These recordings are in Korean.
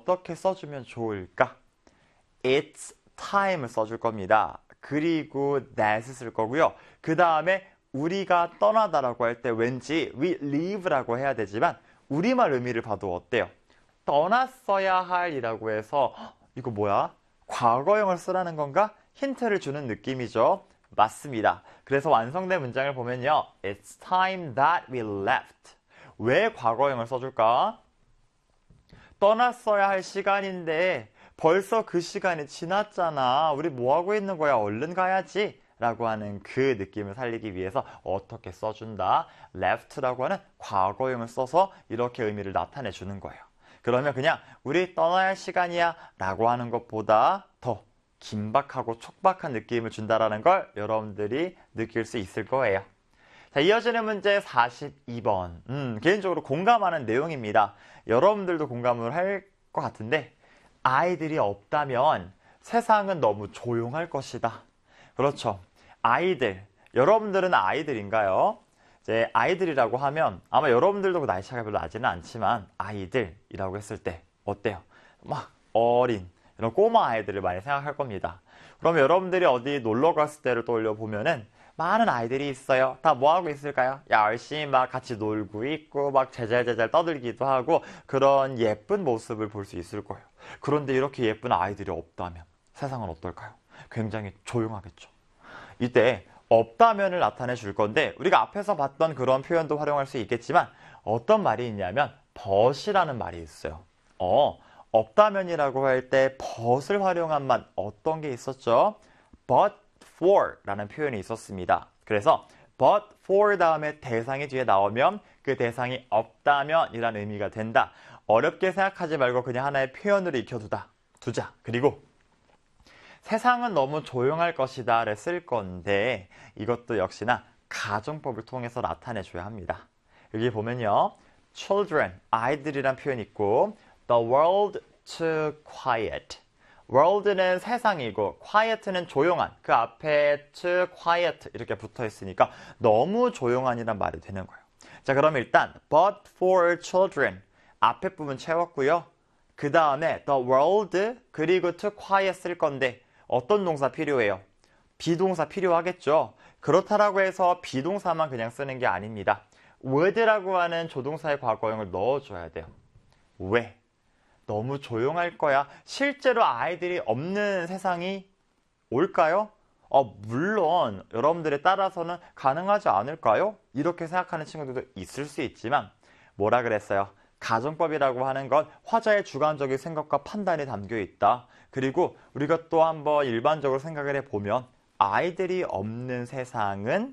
어떻게 써주면 좋을까? It's time을 써줄 겁니다. 그리고 that을 쓸 거고요. 그 다음에 우리가 떠나다라고 할 때 왠지 we leave라고 해야 되지만 우리말 의미를 봐도 어때요? 떠났어야 할이라고 해서 이거 뭐야? 과거형을 쓰라는 건가? 힌트를 주는 느낌이죠. 맞습니다. 그래서 완성된 문장을 보면요. It's time that we left. 왜 과거형을 써줄까? 떠났어야 할 시간인데 벌써 그 시간이 지났잖아. 우리 뭐하고 있는 거야? 얼른 가야지. 라고 하는 그 느낌을 살리기 위해서 어떻게 써준다? left라고 하는 과거형을 써서 이렇게 의미를 나타내 주는 거예요. 그러면 그냥 우리 떠나야 할 시간이야 라고 하는 것보다 더 긴박하고 촉박한 느낌을 준다라는 걸 여러분들이 느낄 수 있을 거예요. 자, 이어지는 문제 42번. 개인적으로 공감하는 내용입니다. 여러분들도 공감을 할 것 같은데 아이들이 없다면 세상은 너무 조용할 것이다. 그렇죠. 아이들. 여러분들은 아이들인가요? 이제 아이들이라고 하면 아마 여러분들도 나이 차이가 별로 나지는 않지만 아이들이라고 했을 때 어때요? 막 어린 이런 꼬마 아이들을 많이 생각할 겁니다. 그럼 여러분들이 어디 놀러 갔을 때를 떠올려 보면은 많은 아이들이 있어요. 다 뭐 하고 있을까요? 열심히 막 같이 놀고 있고 막 제잘제잘 떠들기도 하고 그런 예쁜 모습을 볼 수 있을 거예요. 그런데 이렇게 예쁜 아이들이 없다면 세상은 어떨까요? 굉장히 조용하겠죠. 이때 없다면을 나타내 줄 건데 우리가 앞에서 봤던 그런 표현도 활용할 수 있겠지만 어떤 말이 있냐면 but이라는 말이 있어요. 없다면이라고 할 때 but을 활용한 말 어떤 게 있었죠? but for 라는 표현이 있었습니다. 그래서 but for 다음에 대상이 뒤에 나오면 그 대상이 없다면 이라는 의미가 된다. 어렵게 생각하지 말고 그냥 하나의 표현으로 두자. 그리고 세상은 너무 조용할 것이다를 쓸 건데 이것도 역시나 가정법을 통해서 나타내줘야 합니다. 여기 보면요. children, 아이들이란 표현이 있고 the world too quiet. world는 세상이고 quiet는 조용한. 그 앞에 too quiet 이렇게 붙어 있으니까 너무 조용한이란 말이 되는 거예요. 자, 그럼 일단 but for children 앞에 부분 채웠고요. 그 다음에 the world 그리고 too quiet 쓸 건데 어떤 동사 필요해요? 비동사 필요하겠죠. 그렇다라고 해서 비동사만 그냥 쓰는 게 아닙니다. would라고 하는 조동사의 과거형을 넣어줘야 돼요. 왜? 너무 조용할 거야. 실제로 아이들이 없는 세상이 올까요? 물론 여러분들에 따라서는 가능하지 않을까요? 이렇게 생각하는 친구들도 있을 수 있지만 뭐라 그랬어요? 가정법이라고 하는 건 화자의 주관적인 생각과 판단이 담겨 있다. 그리고 우리가 또 한번 일반적으로 생각을 해보면 아이들이 없는 세상은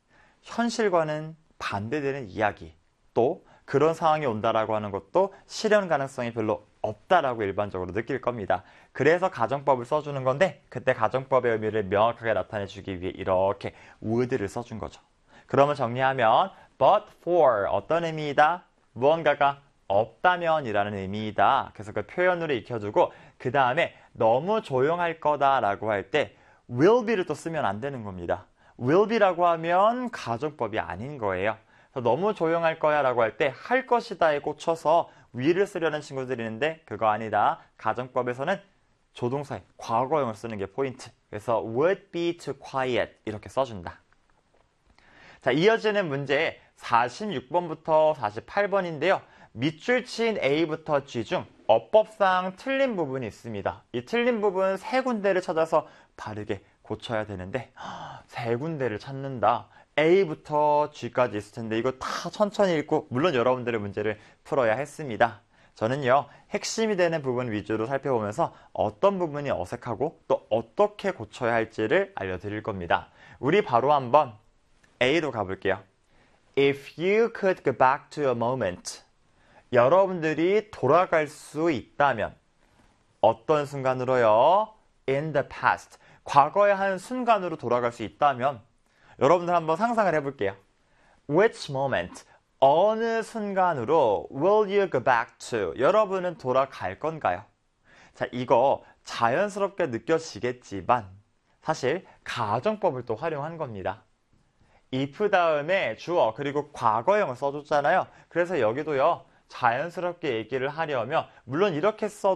현실과는 반대되는 이야기. 또 그런 상황이 온다라고 하는 것도 실현 가능성이 별로 없다라고 일반적으로 느낄 겁니다. 그래서 가정법을 써주는 건데 그때 가정법의 의미를 명확하게 나타내주기 위해 이렇게 would를 써준 거죠. 그러면 정리하면 but for 어떤 의미이다? 무언가가 없다면 이라는 의미이다. 그래서 그 표현으로 익혀두고 그 다음에 너무 조용할 거다라고 할 때 will be를 또 쓰면 안 되는 겁니다. will be라고 하면 가정법이 아닌 거예요. 그래서 너무 조용할 거야 라고 할 때 할 것이다에 꽂혀서 will을 쓰려는 친구들이 있는데 그거 아니다. 가정법에서는 조동사의 과거형을 쓰는 게 포인트. 그래서 would be too quiet 이렇게 써준다. 자, 이어지는 문제 46번부터 48번인데요. 밑줄 친 A부터 G 중 어법상 틀린 부분이 있습니다. 이 틀린 부분 세 군데를 찾아서 바르게 고쳐야 되는데 세 군데를 찾는다. A부터 G까지 있을 텐데 이거 다 천천히 읽고 물론 여러분들의 문제를 풀어야 했습니다. 저는요. 핵심이 되는 부분 위주로 살펴보면서 어떤 부분이 어색하고 또 어떻게 고쳐야 할지를 알려드릴 겁니다. 우리 바로 한번 A로 가볼게요. If you could go back to a moment. 여러분들이 돌아갈 수 있다면 어떤 순간으로요? In the past. 과거의 한 순간으로 돌아갈 수 있다면 여러분들 한번 상상을 해볼게요. Which moment? 어느 순간으로 will you go back to? 여러분은 돌아갈 건가요? 자, 이거 자연스럽게 느껴지겠지만 사실 가정법을 또 활용한 겁니다. if 다음에 주어 그리고 과거형을 써줬잖아요. 그래서 여기도요. 자연스럽게 얘기를 하려면 물론 이렇게 써도